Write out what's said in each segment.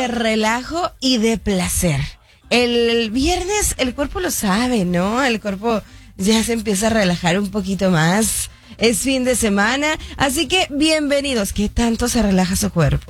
de relajo y de placer. El viernes el cuerpo lo sabe, ¿no? El cuerpo ya se empieza a relajar un poquito más. Es fin de semana, así que bienvenidos. ¿Qué tanto se relaja su cuerpo?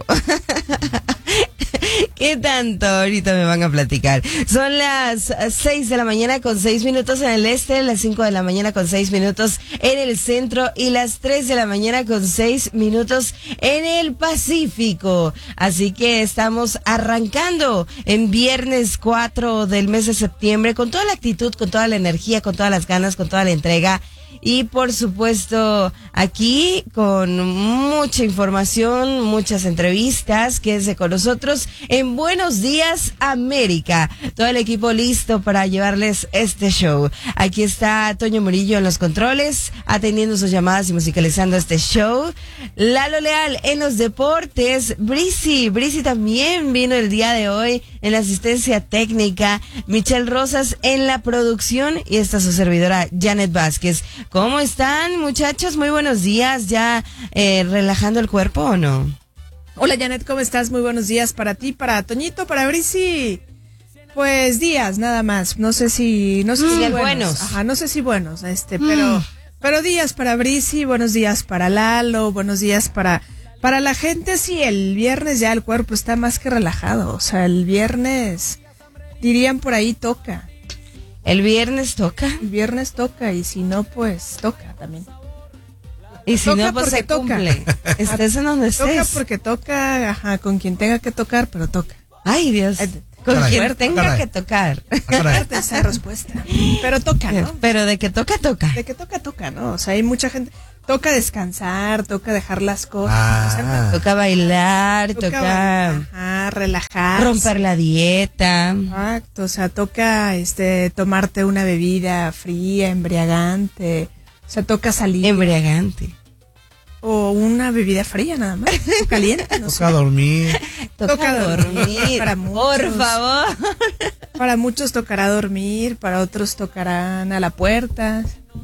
¿Qué tanto? Ahorita me van a platicar. Son las 6 de la mañana con 6 minutos en el este, las 5 de la mañana con 6 minutos en el centro y las 3 de la mañana con 6 minutos en el Pacífico. Así que estamos arrancando en viernes 4 del mes de septiembre con toda la actitud, con toda la energía, con todas las ganas, con toda la entrega. Y por supuesto, aquí con mucha información, muchas entrevistas, quédense con nosotros en Buenos Días América. Todo el equipo listo para llevarles este show. Aquí está Toño Murillo en los controles, atendiendo sus llamadas y musicalizando este show. Lalo Leal en los deportes. Brisi también vino el día de hoy en la asistencia técnica. Michelle Rosas en la producción y esta su servidora Janet Vázquez. ¿Cómo están, muchachos? Muy buenos días. ¿Ya relajando el cuerpo o no? Hola, Janet, ¿cómo estás? Muy buenos días para ti, para Toñito, para Brisi. Pues días, nada más. No sé si buenos. Ajá, no sé si buenos, pero días para Brisi, buenos días para Lalo, buenos días para la gente. Sí, el viernes ya el cuerpo está más que relajado. O sea, el viernes, dirían por ahí, toca. ¿El viernes toca? El viernes toca, y si no, pues toca también. Y si toca no, pues se toca. cumple. Estés en donde estés. Toca porque toca, ajá, con quien tenga que tocar, pero toca. Ay, Dios. Con quien tenga que tocar. Fuerte esa respuesta. Pero toca, ¿no? Pero de que toca, toca. De que toca, ¿no? O sea, hay mucha gente. Toca descansar, toca dejar las cosas. Toca bailar, toca relajar. Romper la dieta. Exacto, o sea, toca tomarte una bebida fría, embriagante. O sea, toca salir. Embriagante. O una bebida fría nada más. Caliente, no sé. Toca dormir. Toca dormir. Para muchos, por favor. Para muchos tocará dormir, para otros tocarán a la puerta.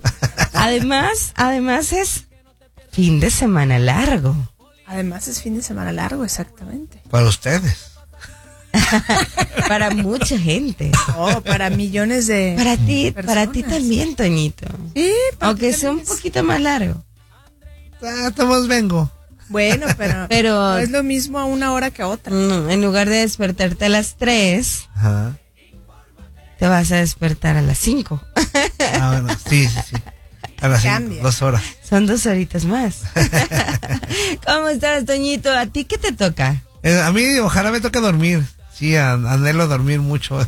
Además es fin de semana largo. Además es fin de semana largo, exactamente. Para ustedes. Para mucha gente. Oh, para millones de personas. Para ti también, Toñito. Sí, aunque sea un poquito más largo. Tomás vengo. Bueno, pero no es lo mismo a una hora que a otra. No, en lugar de despertarte a las 3, Ajá. te vas a despertar a las 5. Bueno, sí. A las 2 horas. Son 2 horitas más. ¿Cómo estás, Toñito? ¿A ti qué te toca? A mí ojalá me toque dormir. Sí, anhelo dormir mucho.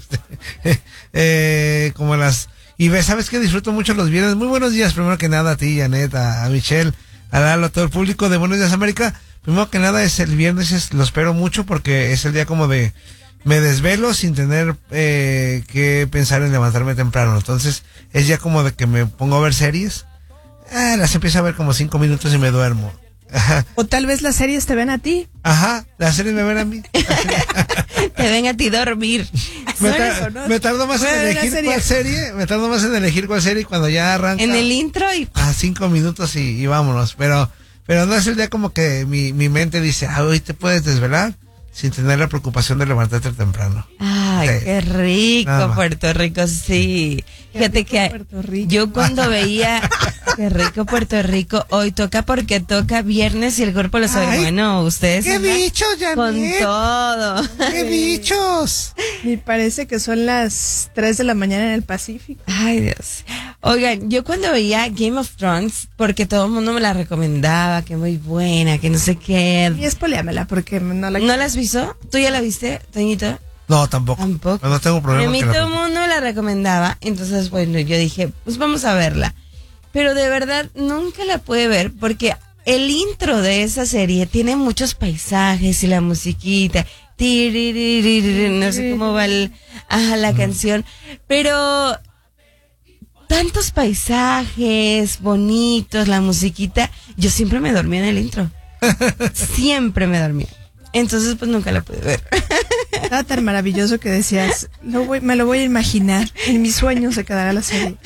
Como las... Y sabes que disfruto mucho los viernes. Muy buenos días, primero que nada a ti, Janet, a Michelle, a Lalo, a todo el público de Buenos Días América. Primero que nada es el viernes, lo espero mucho porque es el día como de... Me desvelo sin tener que pensar en levantarme temprano. Entonces es ya como de que me pongo a ver series. Las empiezo a ver como 5 minutos y me duermo. Ajá. O tal vez las series te ven a ti. Ajá, las series me ven a mí. Te ven a ti dormir. Me tardo más en elegir cuál serie. Me tardo más en elegir cuál serie cuando ya arranca. En el intro y... 5 minutos y vámonos. Pero no es el día como que mi mente dice, hoy te puedes desvelar sin tener la preocupación de levantarte temprano. Ay, sí. Qué rico, Puerto Rico, sí. Fíjate que yo cuando veía, qué rico Puerto Rico, hoy toca porque toca viernes y el cuerpo lo sabe. Bueno, ustedes ¡qué bichos, Janet! Con todo. ¡Qué bichos! Me parece que son las 3 de la mañana en el Pacífico. Ay, Dios. Oigan, yo cuando veía Game of Thrones, porque todo el mundo me la recomendaba, que muy buena, que no sé qué. Y espóleamela porque no la... ¿No la has visto? ¿Tú ya la viste, Toñito? No, tampoco. Pero no tengo problema. A mí todo el mundo me la recomendaba, entonces bueno, yo dije, pues vamos a verla. Pero de verdad nunca la pude ver porque el intro de esa serie tiene muchos paisajes y la musiquita, no sé cómo va la canción, pero tantos paisajes bonitos, la musiquita, yo siempre me dormía en el intro. Siempre me dormía. Entonces pues nunca la pude ver. Estaba tan maravilloso que decías, me lo voy a imaginar, en mis sueños se quedará la serie.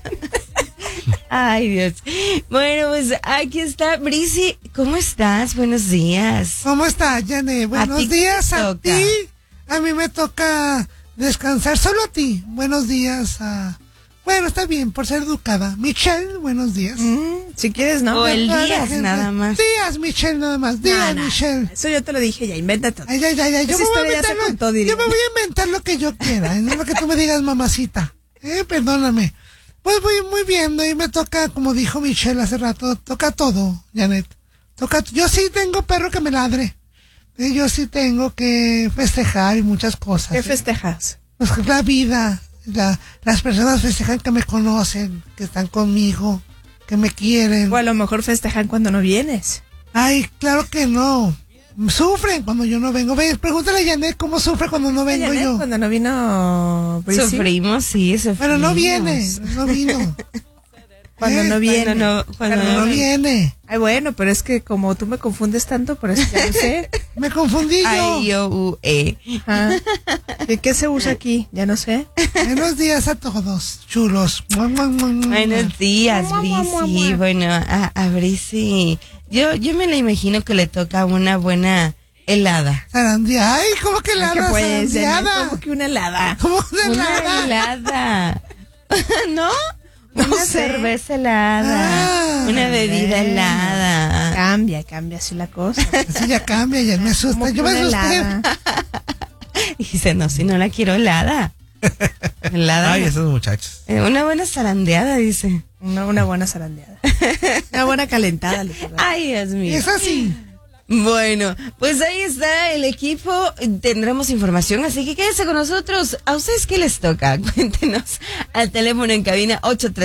Ay, Dios. Bueno, pues aquí está Brisi. ¿Cómo estás? Buenos días. ¿Cómo está, Janet? Buenos días a ti A mí me toca descansar solo a ti. Buenos días. Bueno, está bien, por ser educada. Michelle, buenos días. Si quieres, ¿no? O el Díaz, nada más. Díaz, Michelle, nada más. Díaz, Michelle. Eso yo te lo dije ya, invéntate. Ay. Yo me voy a inventar lo que yo quiera. No lo que tú me digas, mamacita. Perdóname. Pues voy muy bien, y me toca, como dijo Michelle hace rato, toca todo, Janet. Yo sí tengo perro que me ladre. Yo sí tengo que festejar y muchas cosas. ¿Qué festejas? Pues la vida. Las personas festejan que me conocen, que están conmigo, que me quieren. O a lo mejor festejan cuando no vienes. Ay, claro que no. Sufren cuando yo no vengo. Ve, pregúntale a Janet cómo sufre cuando no vengo yo. Cuando no vino Brissy. Sufrimos. Pero no viene, no vino. Cuando no viene. Cuando no viene. Ay, bueno, pero es que como tú me confundes tanto, por eso ya no sé. Me confundí yo. I-O-U-E. ¿Y qué se usa aquí? Ya no sé. Buenos días a todos, chulos. Buenos días, Brissy. Bueno, a Brissy, yo me la imagino que le toca una buena helada. Zarandeada. Ay, ¿cómo que helada? ¿Cómo que una helada? ¿Cómo una helada? Una helada. ¿No? Una cerveza helada, una bebida helada. Cambia así la cosa. Así ya cambia, ya me asusta. Yo me asusté. Y dice, no, si no la quiero helada. Helada. Ay, esos muchachos. Una buena zarandeada, dice. Una buena zarandeada. Una buena calentada. Ay, Dios mío. Es así. Bueno, pues ahí está el equipo, tendremos información, así que quédense con nosotros. ¿A ustedes qué les toca? Cuéntenos al teléfono en cabina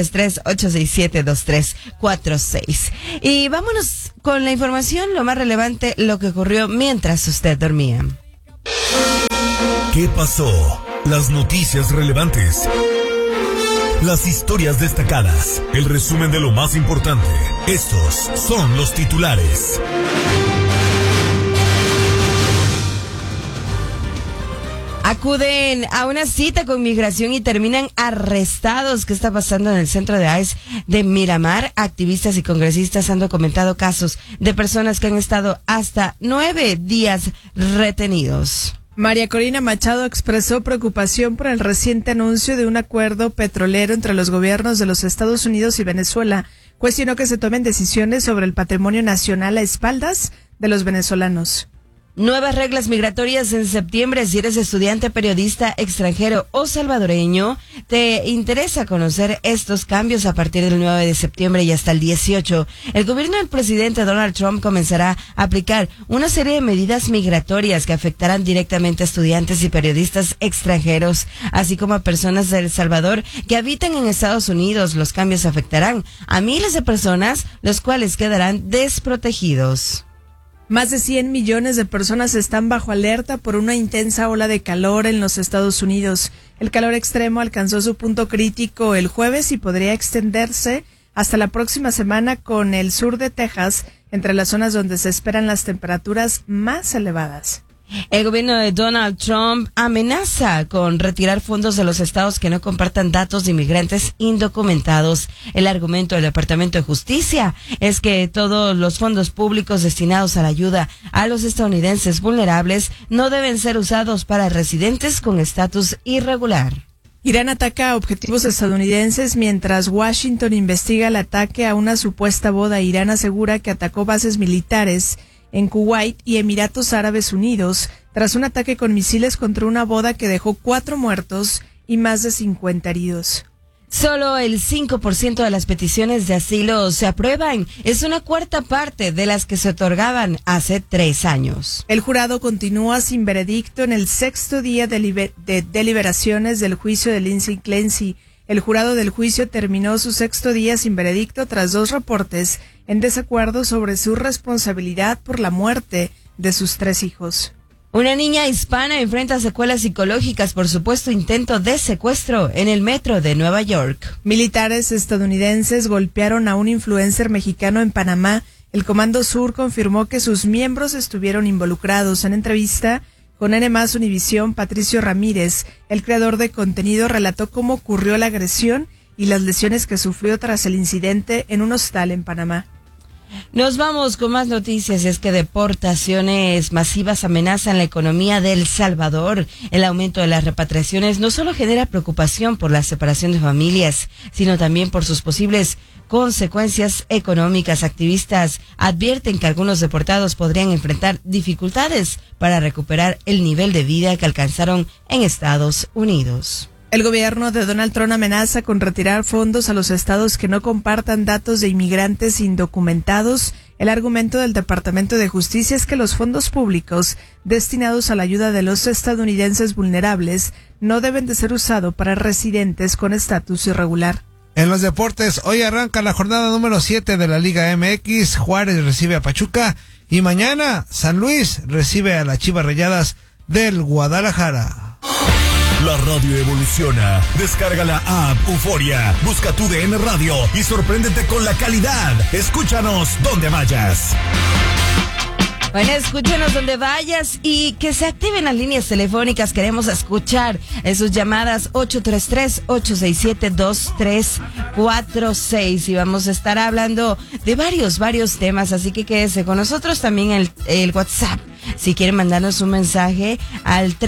833-867-2346. Y vámonos con la información, lo más relevante, lo que ocurrió mientras usted dormía. ¿Qué pasó? Las noticias relevantes. Las historias destacadas. El resumen de lo más importante. Estos son los titulares. Acuden a una cita con migración y terminan arrestados. ¿Qué está pasando en el centro de ICE de Miramar? Activistas y congresistas han documentado casos de personas que han estado hasta 9 días retenidos. María Corina Machado expresó preocupación por el reciente anuncio de un acuerdo petrolero entre los gobiernos de los Estados Unidos y Venezuela. Cuestionó que se tomen decisiones sobre el patrimonio nacional a espaldas de los venezolanos. Nuevas reglas migratorias en septiembre. Si eres estudiante, periodista, extranjero o salvadoreño, te interesa conocer estos cambios a partir del 9 de septiembre y hasta el 18. El gobierno del presidente Donald Trump comenzará a aplicar una serie de medidas migratorias que afectarán directamente a estudiantes y periodistas extranjeros, así como a personas de El Salvador que habitan en Estados Unidos. Los cambios afectarán a miles de personas, los cuales quedarán desprotegidos. Más de 100 millones de personas están bajo alerta por una intensa ola de calor en los Estados Unidos. El calor extremo alcanzó su punto crítico el jueves y podría extenderse hasta la próxima semana con el sur de Texas, entre las zonas donde se esperan las temperaturas más elevadas. El gobierno de Donald Trump amenaza con retirar fondos de los estados que no compartan datos de inmigrantes indocumentados. El argumento del Departamento de Justicia es que todos los fondos públicos destinados a la ayuda a los estadounidenses vulnerables no deben ser usados para residentes con estatus irregular. Irán ataca a objetivos estadounidenses mientras Washington investiga el ataque a una supuesta boda. Irán asegura que atacó bases militares en Kuwait y Emiratos Árabes Unidos tras un ataque con misiles contra una boda que dejó 4 muertos y más de 50 heridos. Solo el 5% de las peticiones de asilo se aprueban. Es una cuarta parte de las que se otorgaban hace 3 años. El jurado continúa sin veredicto en el 6º día de deliberaciones del juicio de Lindsay Clancy. El jurado del juicio terminó su 6º día sin veredicto tras 2 reportes en desacuerdo sobre su responsabilidad por la muerte de sus 3 hijos. Una niña hispana enfrenta secuelas psicológicas por supuesto intento de secuestro en el metro de Nueva York. Militares estadounidenses golpearon a un influencer mexicano en Panamá. El Comando Sur confirmó que sus miembros estuvieron involucrados. En entrevista con N+ Univisión, Patricio Ramírez, el creador de contenido, relató cómo ocurrió la agresión y las lesiones que sufrió tras el incidente en un hostal en Panamá. Nos vamos con más noticias. Es que deportaciones masivas amenazan la economía de El Salvador. El aumento de las repatriaciones no solo genera preocupación por la separación de familias, sino también por sus posibles consecuencias económicas. Activistas advierten que algunos deportados podrían enfrentar dificultades para recuperar el nivel de vida que alcanzaron en Estados Unidos. El gobierno de Donald Trump amenaza con retirar fondos a los estados que no compartan datos de inmigrantes indocumentados. El argumento del Departamento de Justicia es que los fondos públicos destinados a la ayuda de los estadounidenses vulnerables no deben de ser usados para residentes con estatus irregular. En los deportes, hoy arranca la jornada número 7 de la Liga MX. Juárez recibe a Pachuca y mañana San Luis recibe a las Chivas Rayadas del Guadalajara. La radio evoluciona. Descarga la app Euforia. Busca tu DN Radio y sorpréndete con la calidad. Escúchanos donde vayas. Bueno, escúchenos donde vayas y que se activen las líneas telefónicas. Queremos escuchar sus llamadas 833-867-2346 y vamos a estar hablando de varios temas, así que quédese con nosotros. También el WhatsApp, si quieren mandarnos un mensaje al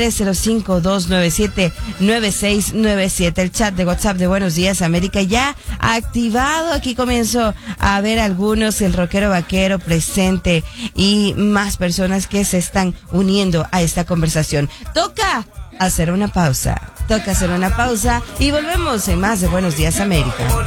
305-297-9697. El chat de WhatsApp de Buenos Días América ya activado. Aquí comienzo a ver algunos, el rockero vaquero presente y más personas que se están uniendo a esta conversación. Toca hacer una pausa y volvemos en más de Buenos Días América.